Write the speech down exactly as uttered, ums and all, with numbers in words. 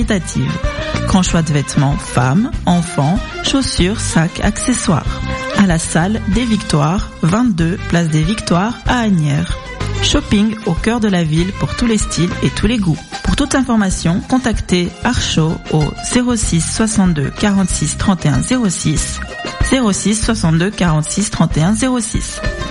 qualitative. Grand choix de vêtements femmes, enfants, chaussures, sacs, accessoires. À la salle des Victoires, vingt-deux place des Victoires à Asnières. Shopping au cœur de la ville pour tous les styles et tous les goûts. Pour toute information, contactez Archo au zéro six soixante-deux quarante-six trente et un zéro six, zéro six soixante-deux quarante-six trente et un zéro six.